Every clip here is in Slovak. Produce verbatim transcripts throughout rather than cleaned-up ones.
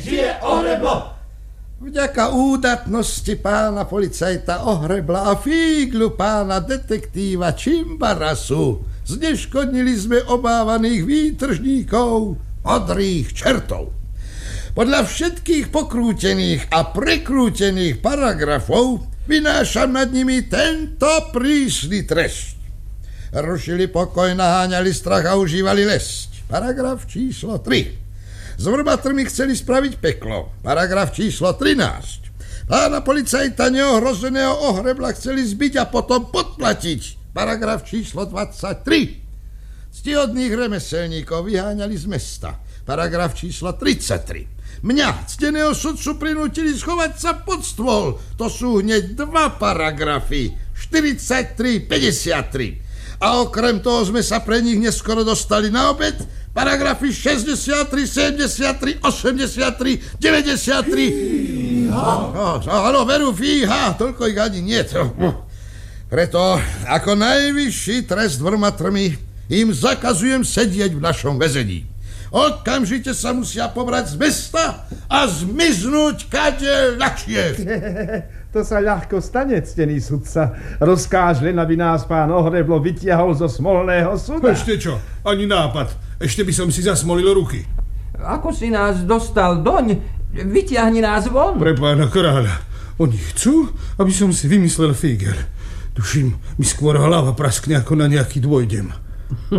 Žije Ohreblo! Vďaka údatnosti pána policajta Ohrebla a fíglu pána detektíva Čimbarasu zneškodnili sme obávaných výtržníkov, modrých čertov. Podľa všetkých pokrútených a prekrútených paragrafov vynášam nad nimi tento prísny trest. Rušili pokoj, naháňali strach a užívali lesť. Paragraf číslo tri. S vrbatrmi chceli spraviť peklo. Paragraf číslo trinásť. Pána policajta neohrozeného Ohrebla chceli zbiť a potom podplatiť. Paragraf číslo dvadsaťtri. Ctihodných remeselníkov vyháňali z mesta. Paragraf číslo tridsaťtri. Mňa, cteného sudcu, prinútili schovať sa pod stôl. To sú hneď dva paragrafy. štyridsaťtri päťdesiattri. A okrem toho sme sa pre nich neskoro dostali na obed. Paragrafy šesťdesiattri, sedemdesiattri, osemdesiattri, deväťdesiattri. Áno, veru, fíha, toľko ich ani nie. Preto ako najvyšší trest vrmatrmi im zakazujem sedieť v našom väzení. Okamžite sa musia pobrať z mesta a zmiznúť kade ľahšie. To sa ľahko stane, ctený sudca. Rozkáž len, aby nás pán Ohreblo vytiahol zo smolného súda. Ešte čo? Ani nápad. Ešte by som si zasmolil ruky. Ako si nás dostal doň, vytiahni nás von. Pre pána kráľa. Oni chcú, aby som si vymyslel fíger. Tuším, mi skôr hlava praskne ako na nejaký dvojdem.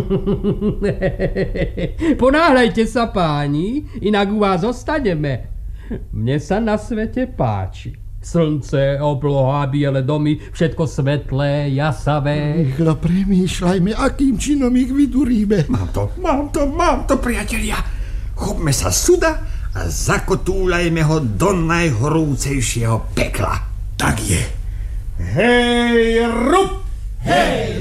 Ponáhľajte sa, páni, inak u vás zostaneme. Mne sa na svete páči. Slnce, obloha, biele domy, všetko svetlé, jasavé. Rýchlo premýšľajme, akým činom ich vyduríme. Mám to, mám to, mám to, priatelia. Chopme sa suda a zakotúľajme ho do najhorúcejšieho pekla. Tak je. Hej, rup! Hej,